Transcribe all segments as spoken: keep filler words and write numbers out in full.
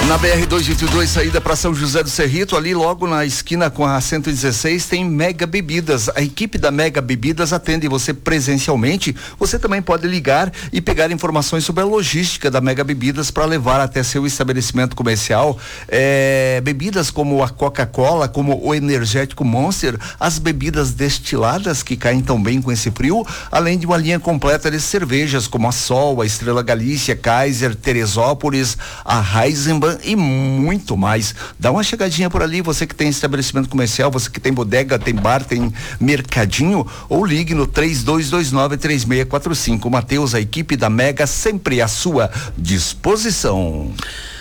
Na B R duzentos e vinte e dois, saída para São José do Cerrito, ali logo na esquina com a cento e dezesseis, tem Mega Bebidas. A equipe da Mega Bebidas atende você presencialmente. Você também pode ligar e pegar informações sobre a logística da Mega Bebidas para levar até seu estabelecimento comercial é, bebidas como a Coca-Cola, como o energético Monster, as bebidas destiladas que caem tão bem com esse frio, além de uma linha completa de cervejas como a Sol, a Estrela Galícia, Kaiser, Teresópolis, a Heisenberg e muito mais. Dá uma chegadinha por ali, você que tem estabelecimento comercial, você que tem bodega, tem bar, tem mercadinho, ou ligue no três dois dois nove, três seis quatro cinco. Matheus, a equipe da Mega sempre à sua disposição.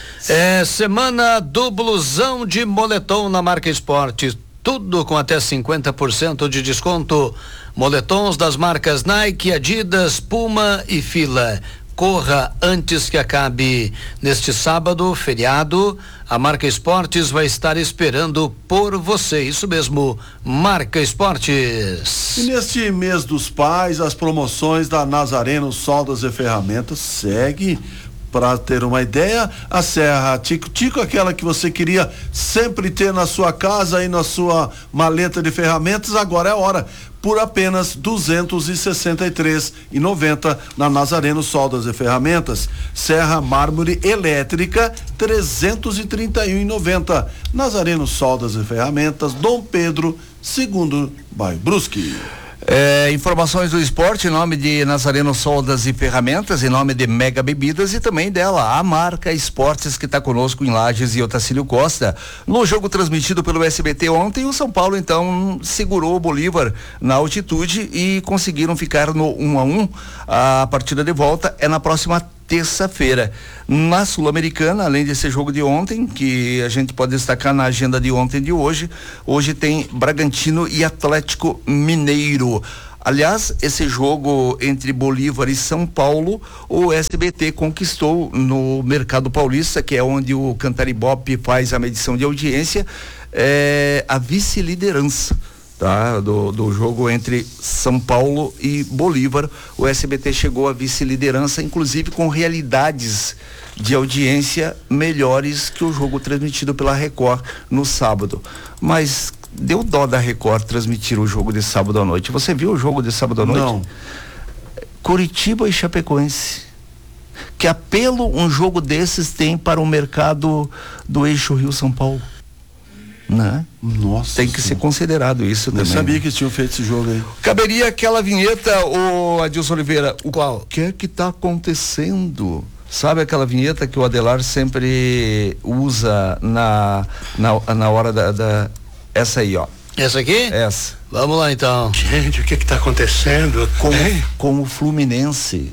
É semana do blusão de moletom na Marca Esporte, tudo com até cinquenta por cento de desconto. Moletons das marcas Nike, Adidas, Puma e Fila. Corra antes que acabe. Neste sábado, feriado, a Marca Esportes vai estar esperando por você. Isso mesmo, Marca Esportes. E neste mês dos pais, as promoções da Nazareno Soldas e Ferramentas segue. Para ter uma ideia, a serra Tico Tico, aquela que você queria sempre ter na sua casa e na sua maleta de ferramentas, agora é a hora. Por apenas duzentos e sessenta e três reais e noventa centavos na Nazareno Soldas e Ferramentas. Serra mármore elétrica trezentos e trinta e um reais e noventa centavos. Nazareno Soldas e Ferramentas, Dom Pedro, segundo bairro Brusque. É, informações do esporte em nome de Nazareno Soldas e Ferramentas, em nome de Mega Bebidas e também dela, a Marca Esportes, que está conosco em Lages e Otacílio Costa. No jogo transmitido pelo S B T ontem, o São Paulo então segurou o Bolívar na altitude e conseguiram ficar no um a um. A partida de volta é na próxima terça-feira. Na Sul-Americana, além desse jogo de ontem, que a gente pode destacar na agenda de ontem e de hoje, hoje tem Bragantino e Atlético Mineiro. Aliás, esse jogo entre Bolívar e São Paulo, o S B T conquistou no Mercado Paulista, que é onde o Cantaribop faz a medição de audiência, é, a vice-liderança. Tá, do, do jogo entre São Paulo e Bolívar. O S B T chegou à vice-liderança, inclusive com realidades de audiência melhores que o jogo transmitido pela Record no sábado. Mas deu dó da Record transmitir o jogo de sábado à noite. Você viu o jogo de sábado à noite? Não. Curitiba e Chapecoense. Que apelo um jogo desses tem para o mercado do eixo Rio-São Paulo? Né? Nossa, tem que ser considerado isso também. Eu sabia que eles tinham feito esse jogo aí. Caberia aquela vinheta, o Adilson Oliveira, o qual? que é que tá acontecendo? Sabe aquela vinheta que o Adelar sempre usa na na, na hora da, da essa aí, ó. Essa aqui? Essa. Vamos lá então. Gente, o que que tá acontecendo? Com, é? com o Fluminense.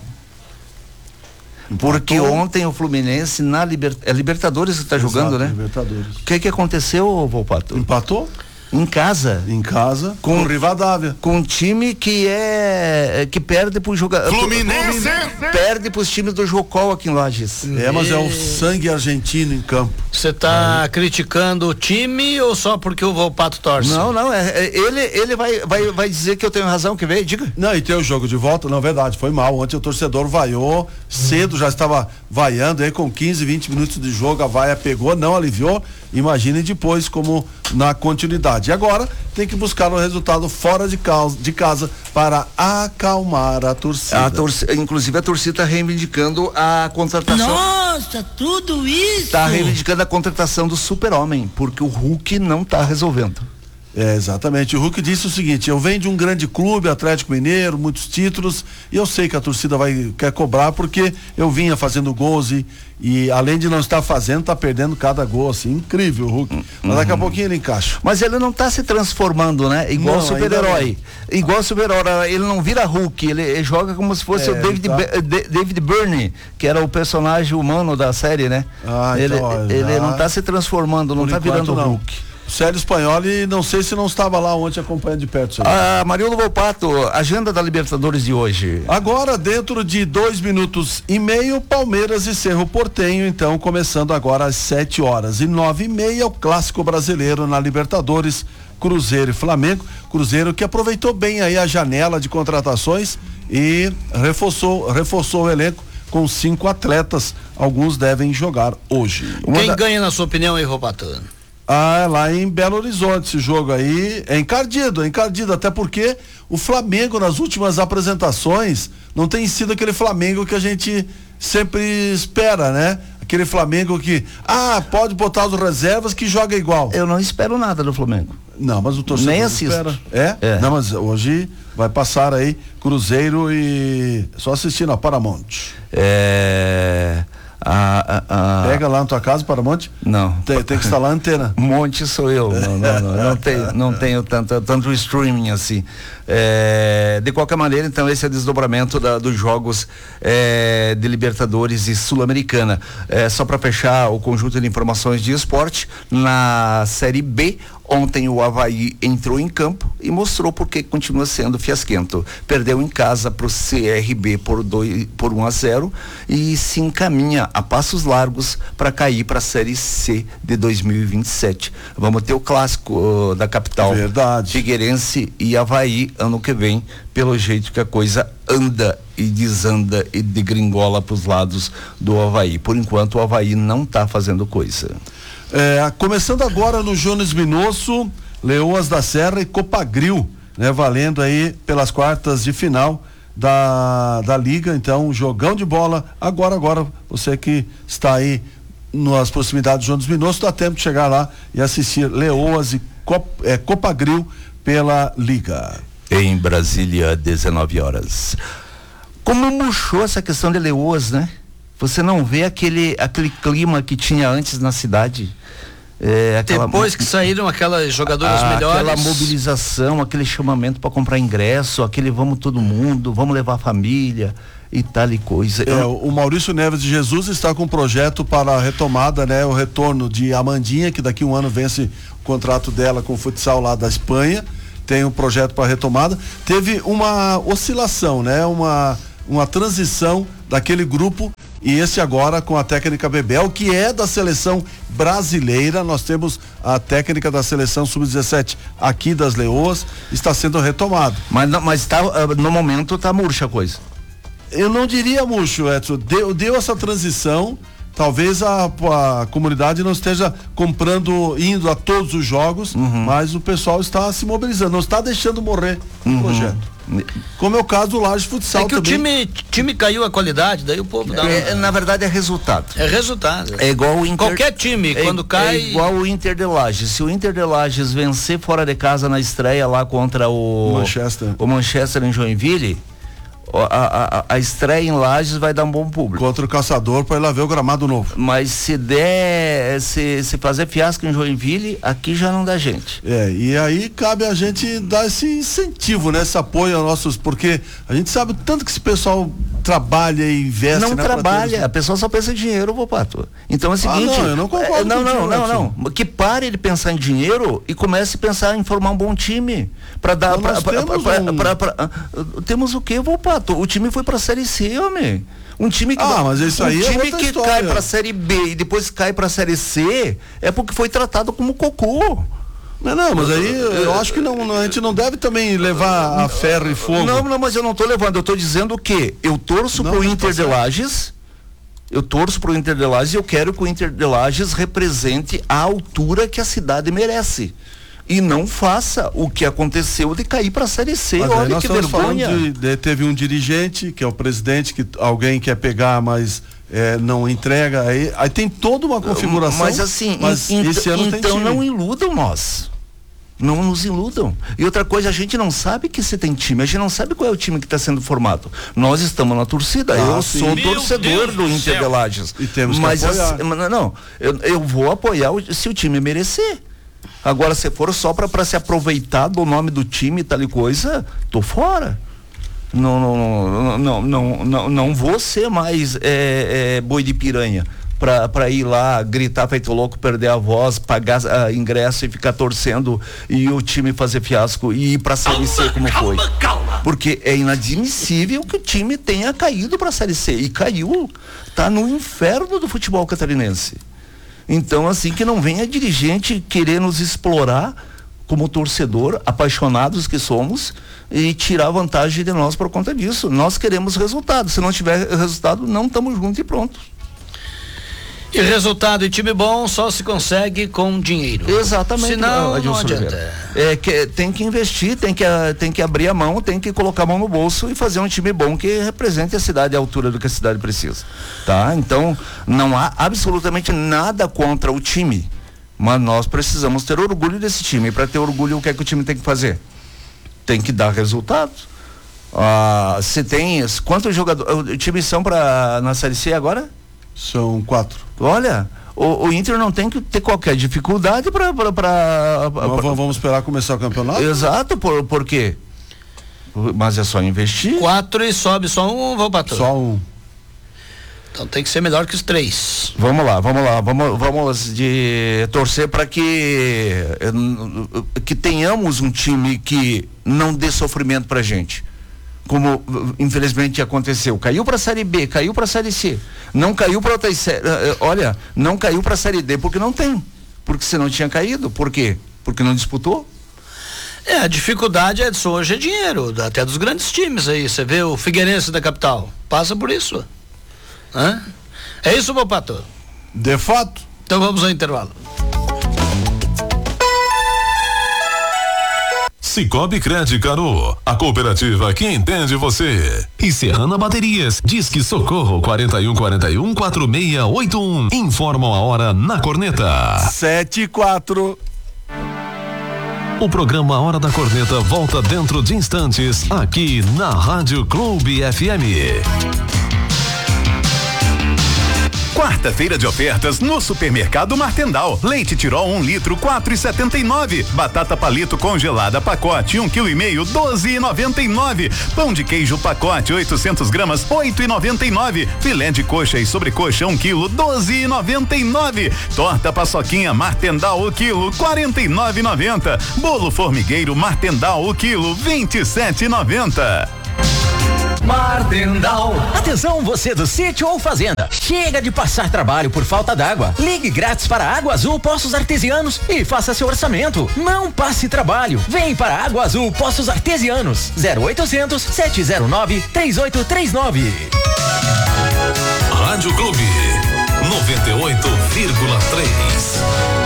Porque Empatou. Ontem o Fluminense na liber, é Libertadores que está jogando, né? Libertadores. O que que aconteceu, Volpato? Empatou? Em casa. Em casa, com, Com- o Rivadavia. Com um time que é que perde pro jogador. Fluminense! Perde pros times do Jocol aqui em Lages. É, mas é o sangue argentino em campo. Você tá criticando o time ou só porque o Volpato torce? Não, não, é, é- ele ele vai, vai vai dizer que eu tenho razão, quer ver? Diga. Não, e tem o jogo de volta, não, verdade, foi mal. Ontem o torcedor vaiou, cedo já estava vaiando, aí com quinze, vinte minutos de jogo a vaia pegou, não aliviou. Imagine depois como na continuidade. E agora tem que buscar o resultado fora de casa, de casa para acalmar a torcida. A torcida, inclusive a torcida está reivindicando a contratação. Nossa, tudo isso! Está reivindicando a contratação do Super-Homem, porque o Hulk não está resolvendo. É, exatamente. O Hulk disse o seguinte: eu venho de um grande clube, Atlético Mineiro, muitos títulos, e eu sei que a torcida vai quer cobrar porque eu vinha fazendo gols e, e além de não estar fazendo, está perdendo cada gol, assim, incrível o Hulk. Mas daqui a pouquinho ele encaixa. Mas ele não está se transformando, né? Igual Não, o super-herói. Igual o super-herói. Ele não vira Hulk, ele, ele joga como se fosse É, o David, tá. Be- De- David Byrne, que era o personagem humano da série, né? Ah, ele então, olha, ele já- não está se transformando, não Por está virando enquanto, não. Hulk. O Célio Spagnoli, não sei se não estava lá ontem acompanhando de perto isso aí. Ah, Mariolo Volpato, agenda da Libertadores de hoje. Agora, dentro de dois minutos e meio, Palmeiras e Cerro Porteño, então, começando agora às sete horas e nove e meia, o clássico brasileiro na Libertadores, Cruzeiro e Flamengo. Cruzeiro que aproveitou bem aí a janela de contratações e reforçou, reforçou o elenco com cinco atletas, alguns devem jogar hoje. Uma Quem da... ganha na sua opinião aí, Ropato? Ah, é lá em Belo Horizonte, esse jogo aí é encardido, é encardido, até porque o Flamengo nas últimas apresentações não tem sido aquele Flamengo que a gente sempre espera, né? Aquele Flamengo que, ah, pode botar os reservas que joga igual. Eu não espero nada do Flamengo. Não, mas o torcedor nem assisto. Espera. É? é? Não, mas hoje vai passar aí Cruzeiro e só assistir na Paramount. É... A, a, a... Pega lá na tua casa, Paramount? Não. Tem, tem que instalar a antena. Monte sou eu. Não, não, não, não, tenho, não tenho tanto, tanto streaming assim. É, de qualquer maneira, então, esse é o desdobramento da, dos jogos é, de Libertadores e Sul-Americana. É, só para fechar o conjunto de informações de esporte, na Série B, ontem o Avaí entrou em campo e mostrou porque continua sendo fiasquento. Perdeu em casa para o C R B por, dois, por um a zero e se encaminha a passos largos para cair para a Série C de dois mil e vinte e sete. Vamos ter o clássico uh, da capital. Verdade. Figueirense e Avaí ano que vem, pelo jeito que a coisa anda e desanda e degringola para os lados do Avaí. Por enquanto o Avaí não está fazendo coisa. É, começando agora no Jones Minosso, Leoas da Serra e Copagril, né? Valendo aí pelas quartas de final da, da Liga, então jogão de bola, agora, agora, você que está aí nas proximidades do Jones Minosso, dá tempo de chegar lá e assistir Leoas e Cop, é, Copagril pela Liga. Em Brasília, dezenove horas. Como murchou essa questão de Leoas, né? Você não vê aquele, aquele clima que tinha antes na cidade. É, aquela, Depois que saíram aquelas jogadoras a, melhores. Aquela mobilização, aquele chamamento para comprar ingresso, aquele vamos todo mundo, vamos levar a família e tal e coisa. É, Eu... O Maurício Neves de Jesus está com um projeto para a retomada, né? O retorno de Amandinha, que daqui a um ano vence o contrato dela com o futsal lá da Espanha. Tem um projeto para retomada. Teve uma oscilação, né? Uma, uma transição daquele grupo e esse agora com a técnica Bebel, que é da seleção brasileira. Nós temos a técnica da seleção sub dezessete aqui das Leoas, está sendo retomado. Mas, mas tá, no momento tá murcha a coisa. Eu não diria murcho, Edson. Deu, deu essa transição. Talvez a, a comunidade não esteja comprando, indo a todos os jogos, uhum. mas o pessoal está se mobilizando, não está deixando morrer uhum. o projeto. Como é o caso do Laje Futsal também. É que também. o time, time caiu a qualidade, daí o povo dá é, uma... Na verdade é resultado. É resultado. É igual o Inter... Qualquer time, é, quando cai... É igual o Inter de Lages. Se o Inter de Lages vencer fora de casa na estreia lá contra o... Manchester. O Manchester em Joinville... A, a, a estreia em Lages vai dar um bom público. Contra o Caçador para ir lá ver o gramado novo. Mas se der, se, se fazer fiasco em Joinville, aqui já não dá gente. É, e aí cabe a gente dar esse incentivo, né? Esse apoio aos nossos, porque a gente sabe o tanto que esse pessoal trabalha e investe. Não né, trabalha, a pessoa só pensa em dinheiro, Vopato. Então é o seguinte. Ah, não, eu não concordo é, não, contigo, não, não, não. Que pare de pensar em dinheiro e comece a pensar em formar um bom time. Para dar. Pra, pra, temos, pra, um... pra, pra, pra, temos o que, Vopato? O time foi pra Série C, homem. Um time que ah, mas isso um aí time é que história. cai pra Série B e depois cai pra Série C é porque foi tratado como cocô. Não, não, mas aí eu acho que não, a gente não deve também levar a ferro e fogo. Não, não, mas eu não tô levando, eu tô dizendo que eu torço não, pro não Inter tá de Lages, eu torço pro Inter de Lages e eu quero que o Inter de Lages represente a altura que a cidade merece. E não faça o que aconteceu de cair para a Série C. Mas olha nós que estamos vergonha. Falando de, de, teve um dirigente, que é o presidente, que alguém quer pegar, mas é, não entrega. Aí, aí tem toda uma configuração. Mas assim, mas in, esse ano então tem time. Não iludam nós. Não nos iludam. E outra coisa, a gente não sabe que se tem time, a gente não sabe qual é o time que está sendo formado. Nós estamos na torcida, ah, eu sim. sou Meu torcedor Deus do Inter de Lages. E temos mas que apoiar. Assim, não, eu, eu vou apoiar o, se o time merecer. Agora, se for só para se aproveitar do nome do time e tal e coisa, tô fora. Não, não, não, não, não, não, não vou ser mais é, é, boi de piranha para ir lá gritar feito louco, perder a voz, pagar uh, ingresso e ficar torcendo e o time fazer fiasco e ir para a Série C como foi. Calma, calma. Porque é inadmissível que o time tenha caído para a Série C e caiu, tá no inferno do futebol catarinense. Então, assim, que não venha dirigente querer nos explorar como torcedor, apaixonados que somos, e tirar vantagem de nós por conta disso. Nós queremos resultado. Se não tiver resultado, não estamos juntos e pronto. E resultado e time bom só se consegue com dinheiro. Exatamente. Senão, não adianta. É, que, tem que investir, tem que, tem que abrir a mão, tem que colocar a mão no bolso e fazer um time bom que represente a cidade à altura do que a cidade precisa. Tá? Então, não há absolutamente nada contra o time, mas nós precisamos ter orgulho desse time. E para ter orgulho, o que é que o time tem que fazer? Tem que dar resultado. Ah, se tem, quantos jogadores, times são para na Série C agora? São quatro. Olha, o, o Inter não tem que ter qualquer dificuldade para... Vamos esperar começar o campeonato? Exato, por, por quê? Mas é só investir. Quatro e sobe só um, vou para Só um. Então tem que ser melhor que os três. Vamos lá, vamos lá, vamos, vamos de torcer para que que tenhamos um time que não dê sofrimento pra gente. Como infelizmente aconteceu, caiu para a Série B, caiu para a Série C, não caiu para outra série, olha, não caiu para a Série D porque não tem, porque se não tinha caído, por quê? Porque não disputou. É, a dificuldade é disso, hoje é dinheiro, até dos grandes times aí, você vê o Figueirense da capital, passa por isso. Hã? É isso, meu pato? De fato. Então vamos ao intervalo. Cicobi Crédito Caru, a cooperativa que entende você. E Serrana Baterias, diz que socorro quarenta e um quarenta e um quatro seis oito um. Informam a hora na corneta. Sete e quatro. O programa Hora da Corneta volta dentro de instantes aqui na Rádio Clube F M. Quarta-feira de ofertas no Supermercado Martendal. Leite Tirol um litro, quatro e setenta e nove. Batata palito congelada pacote um quilo e meio, doze e noventa e nove. Pão de queijo pacote oitocentos gramas, oito e noventa e nove. Filé de coxa e sobrecoxa um quilo, doze e noventa e nove. Torta paçoquinha Martendal o quilo, quarenta e nove e noventa. Bolo formigueiro Martendal o quilo, vinte e sete e noventa. Martendal. Atenção, você do sítio ou fazenda. Chega de passar trabalho por falta d'água. Ligue grátis para Água Azul Poços Artesianos e faça seu orçamento. Não passe trabalho. Vem para Água Azul Poços Artesianos. zero oitocentos, sete zero nove, três oito três nove. Rádio Clube noventa e oito vírgula três.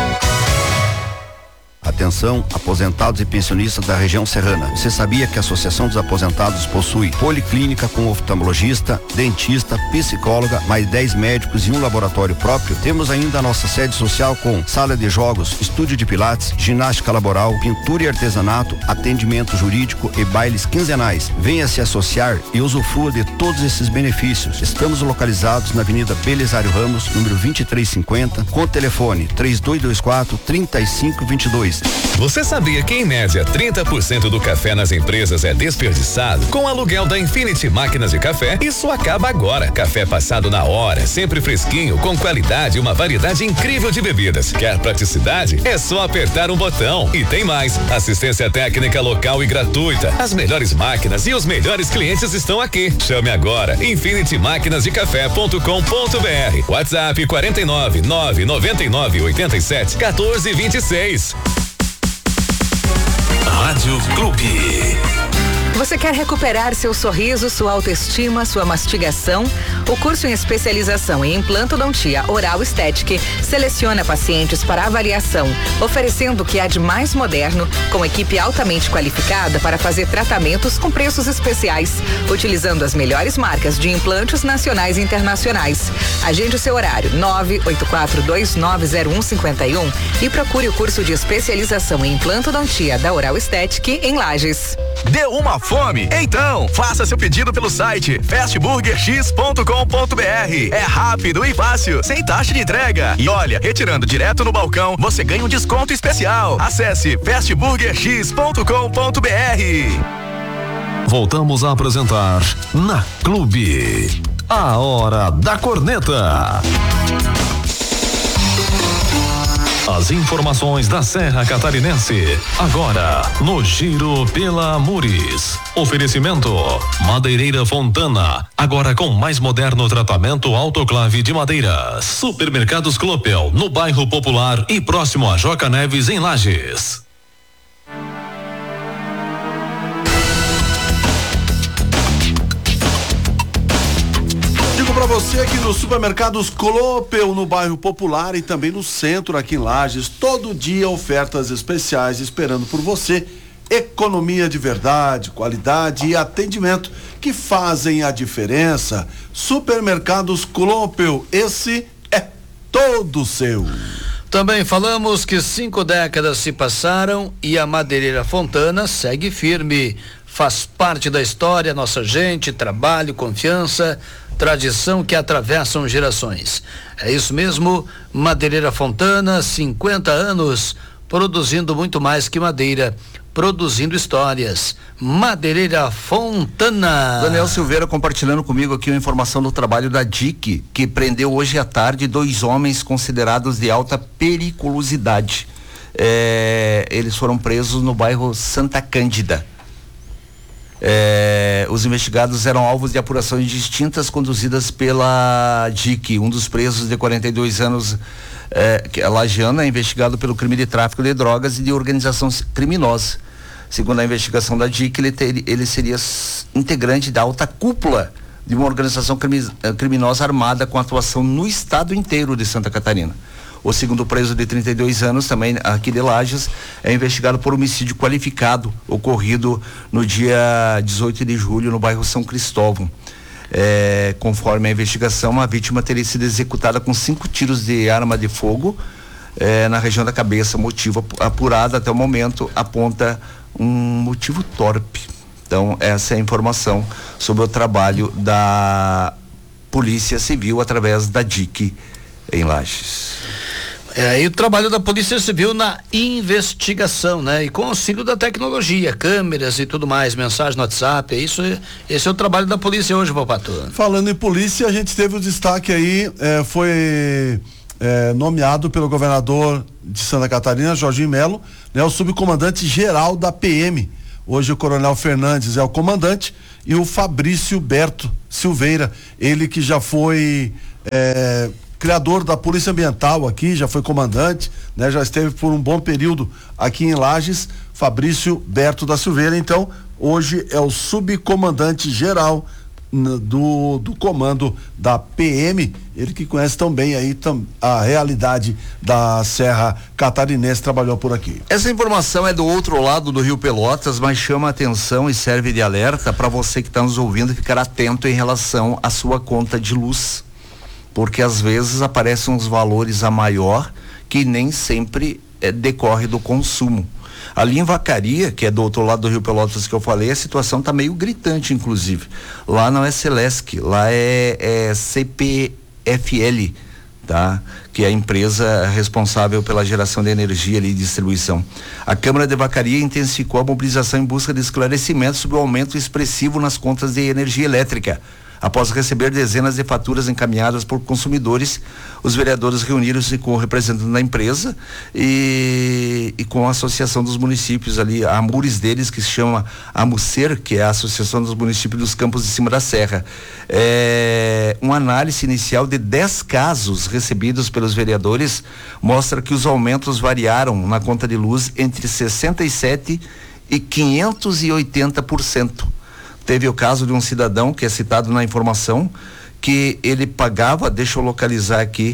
Atenção, aposentados e pensionistas da região serrana. Você sabia que a Associação dos Aposentados possui policlínica com oftalmologista, dentista, psicóloga, mais dez médicos e um laboratório próprio? Temos ainda a nossa sede social com sala de jogos, estúdio de pilates, ginástica laboral, pintura e artesanato, atendimento jurídico e bailes quinzenais. Venha se associar e usufrua de todos esses benefícios. Estamos localizados na Avenida Belisário Ramos, número vinte e três cinquenta, com telefone três dois dois quatro, três cinco dois dois. Você sabia que em média trinta por cento do café nas empresas é desperdiçado? Com o aluguel da Infinity Máquinas de Café, isso acaba agora. Café passado na hora, sempre fresquinho, com qualidade e uma variedade incrível de bebidas. Quer praticidade? É só apertar um botão. E tem mais, assistência técnica local e gratuita. As melhores máquinas e os melhores clientes estão aqui. Chame agora, infinity máquinas de café ponto com ponto br. WhatsApp quarenta e nove, nove nove nove, oitenta e sete, quatorze, vinte e seis. Rádio Clube. Você quer recuperar seu sorriso, sua autoestima, sua mastigação? O curso em especialização em implantodontia oral estética seleciona pacientes para avaliação, oferecendo o que há de mais moderno, com equipe altamente qualificada para fazer tratamentos com preços especiais, utilizando as melhores marcas de implantes nacionais e internacionais. Agende o seu horário nove oito quatro dois nove zero um cinco um e procure o curso de especialização em implantodontia da Oral Estética em Lages. Deu uma fome? Então, faça seu pedido pelo site fast burger x ponto com ponto br. É rápido e fácil, sem taxa de entrega. E olha, retirando direto no balcão, você ganha um desconto especial. Acesse fast burger x ponto com ponto br. Voltamos a apresentar na Clube, a Hora da Corneta. As informações da Serra Catarinense, agora no Giro pela Amures. Oferecimento Madeireira Fontana, agora com mais moderno tratamento autoclave de madeiras. Supermercados Clopel, no bairro Popular e próximo a Joca Neves, em Lages. você aqui no Supermercados Clopel, no bairro Popular e também no centro aqui em Lages. Todo dia ofertas especiais esperando por você. Economia de verdade, qualidade e atendimento que fazem a diferença. Supermercados Clopel, esse é todo seu. Também falamos que cinco décadas se passaram e a Madeireira Fontana segue firme. Faz parte da história, nossa gente, trabalho, confiança, tradição que atravessam gerações. É isso mesmo, Madeireira Fontana, cinquenta anos, produzindo muito mais que madeira, produzindo histórias. Madeireira Fontana. Daniel Silveira compartilhando comigo aqui uma informação do trabalho da D I C, que prendeu hoje à tarde dois homens considerados de alta periculosidade. É, eles foram presos no bairro Santa Cândida. É, os investigados eram alvos de apurações distintas conduzidas pela D I C. Um dos presos, de quarenta e dois anos, é, que é lagiano, é investigado pelo crime de tráfico de drogas e de organização criminosa. Segundo a investigação da D I C, ele, ter, ele seria integrante da alta cúpula de uma organização crimi, criminosa armada com atuação no estado inteiro de Santa Catarina. O segundo preso, de trinta e dois anos, também aqui de Lages, é investigado por homicídio qualificado ocorrido no dia dezoito de julho no bairro São Cristóvão. É, conforme a investigação, a vítima teria sido executada com cinco tiros de arma de fogo é, na região da cabeça. Motivo apurado até o momento aponta um motivo torpe. Então, essa é a informação sobre o trabalho da Polícia Civil através da D I C em Lages. É, e o trabalho da Polícia Civil na investigação, né? E com auxílio da tecnologia, câmeras e tudo mais, mensagem no WhatsApp, é isso, esse é o trabalho da polícia hoje, Valpato. Falando em polícia, a gente teve o destaque aí, é, foi é, nomeado pelo governador de Santa Catarina, Jorginho Melo, né? O subcomandante geral da P M. Hoje o Coronel Fernandes é o comandante e o Fabrício Berto Silveira, ele que já foi é, criador da Polícia Ambiental aqui, já foi comandante, né? Já esteve por um bom período aqui em Lages, Fabrício Berto da Silveira. Então, hoje é o subcomandante geral do, do comando da P M, ele que conhece tão bem aí tam, a realidade da Serra Catarinense, trabalhou por aqui. Essa informação é do outro lado do Rio Pelotas, mas chama a atenção e serve de alerta para você que está nos ouvindo ficar atento em relação à sua conta de luz. Porque às vezes aparecem uns valores a maior que nem sempre é, decorre do consumo. Ali em Vacaria, que é do outro lado do Rio Pelotas que eu falei, a situação está meio gritante, inclusive. Lá não é Celesc, lá é, é C P F L, tá? Que é a empresa responsável pela geração de energia ali e distribuição. A Câmara de Vacaria intensificou a mobilização em busca de esclarecimento sobre o aumento expressivo nas contas de energia elétrica. Após receber dezenas de faturas encaminhadas por consumidores, os vereadores reuniram-se com o representante da empresa e, e com a Associação dos Municípios ali, a AMURES deles, que se chama AMUCER, que é a Associação dos Municípios dos Campos de Cima da Serra. É, uma análise inicial de dez casos recebidos pelos vereadores mostra que os aumentos variaram na conta de luz entre sessenta e sete por cento e quinhentos e oitenta por cento. Teve o caso de um cidadão que é citado na informação, que ele pagava, deixa eu localizar aqui,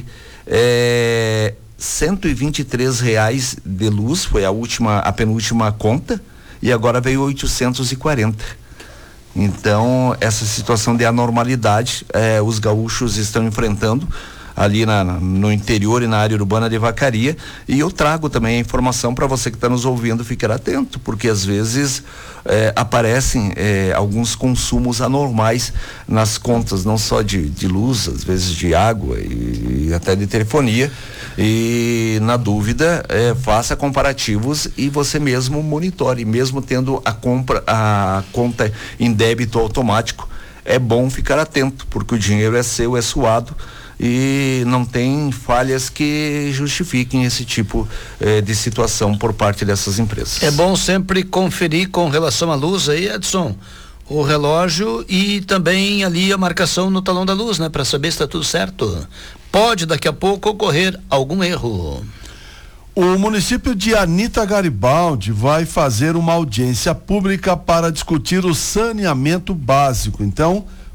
é, cento e vinte e três reais de luz, foi a última, a penúltima conta, e agora veio oitocentos e quarenta. Então, essa situação de anormalidade, é, os gaúchos estão enfrentando ali na, no interior e na área urbana de Vacaria, e eu trago também a informação para você que está nos ouvindo ficar atento, porque às vezes eh, aparecem eh, alguns consumos anormais nas contas, não só de, de luz, às vezes de água e, e até de telefonia, e na dúvida eh, faça comparativos e você mesmo monitore, mesmo tendo a compra, a conta em débito automático, é bom ficar atento, porque o dinheiro é seu, é suado, e não tem falhas que justifiquem esse tipo eh, de situação por parte dessas empresas. É bom sempre conferir com relação à luz aí, Edson, o relógio e também ali a marcação no talão da luz, né? Para saber se está tudo certo. Pode daqui a pouco ocorrer algum erro. O município de Anita Garibaldi vai fazer uma audiência pública para discutir o saneamento básico. Então,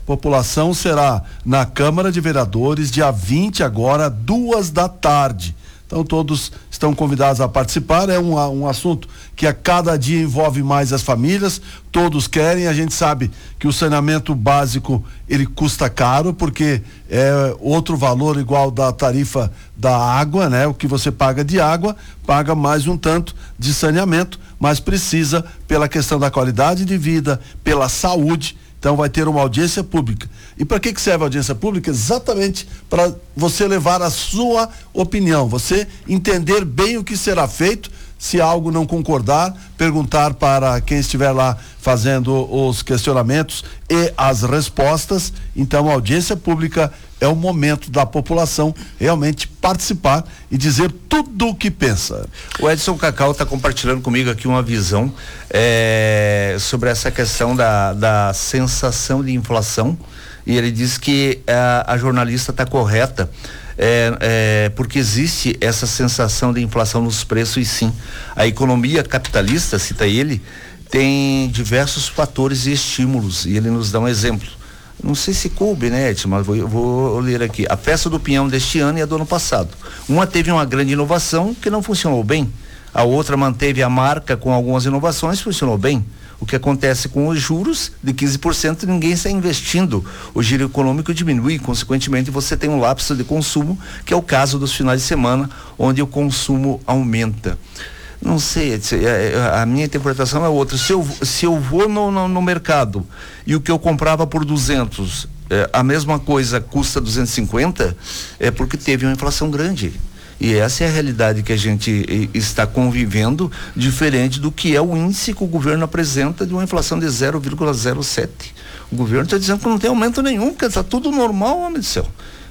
população será na Câmara de Vereadores, dia vinte, agora, duas da tarde. Então todos estão convidados a participar. É um, um assunto que a cada dia envolve mais as famílias, todos querem. A gente sabe que o saneamento básico ele custa caro, porque é outro valor igual da tarifa da água, né? O que você paga de água, paga mais um tanto de saneamento, mas precisa pela questão da qualidade de vida, pela saúde. Então vai ter uma audiência pública. E para que que serve a audiência pública? Exatamente para você levar a sua opinião, você entender bem o que será feito. Se algo não concordar, perguntar para quem estiver lá fazendo os questionamentos e as respostas. Então a audiência pública é o momento da população realmente participar e dizer tudo o que pensa. O Edson Cacau está compartilhando comigo aqui uma visão é, sobre essa questão da, da sensação de inflação, e ele diz que a, a jornalista está correta. É, é, porque existe essa sensação de inflação nos preços, e sim, a economia capitalista, cita ele, tem diversos fatores e estímulos, e ele nos dá um exemplo. Não sei se coube, né, Edson, mas vou, vou ler aqui. A festa do Pinhão deste ano e a do ano passado. Uma teve uma grande inovação que não funcionou bem, a outra manteve a marca com algumas inovações, funcionou bem. O que acontece com os juros de quinze por cento, ninguém está investindo. O giro econômico diminui, consequentemente você tem um lapso de consumo, que é o caso dos finais de semana, onde o consumo aumenta. Não sei, a minha interpretação é outra. Se eu, se eu vou no, no, no mercado e o que eu comprava por duzentos, é, a mesma coisa custa duzentos e cinquenta, é porque teve uma inflação grande. E essa é a realidade que a gente está convivendo, diferente do que é o índice que o governo apresenta de uma inflação de zero vírgula zero sete. O governo está dizendo que não tem aumento nenhum, porque está tudo normal, homem do céu.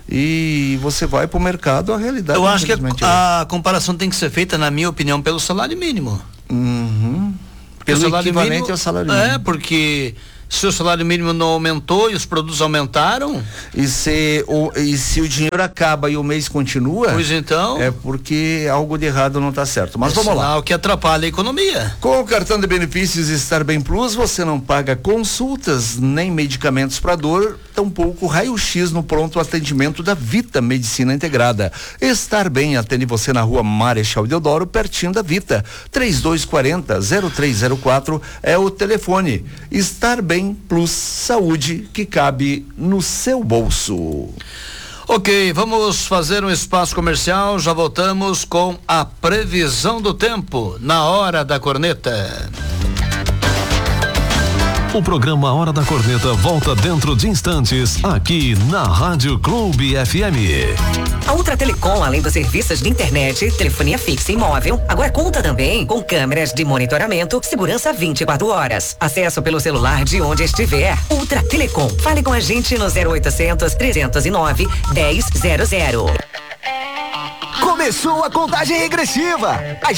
E você vai para o mercado, a realidade... Eu acho que a, a comparação tem que ser feita, na minha opinião, pelo salário mínimo. Uhum. Pelo salário equivalente mínimo, ao salário mínimo. É, porque... se o salário mínimo não aumentou e os produtos aumentaram. E se o, e se o dinheiro acaba e o mês continua. Pois então. É porque algo de errado não está certo. Mas é vamos lá. O que atrapalha a economia. Com o cartão de benefícios Estar Bem Plus, você não paga consultas nem medicamentos para dor, tampouco raio-x no pronto atendimento da Vita Medicina Integrada. Estar Bem atende você na rua Marechal Deodoro, pertinho da Vita. trinta e dois quarenta, zero três zero quatro é o telefone. Estar Bem Plus, saúde que cabe no seu bolso. Ok, vamos fazer um espaço comercial, já voltamos com a previsão do tempo na Hora da Corneta. O programa Hora da Corneta volta dentro de instantes, aqui na Rádio Clube F M. A Ultra Telecom, além dos serviços de internet, telefonia fixa e móvel, agora conta também com câmeras de monitoramento, segurança vinte e quatro horas. Acesso pelo celular de onde estiver. Ultra Telecom. Fale com a gente no zero oitocentos, trezentos e nove, dez zero zero. Começou a contagem regressiva. As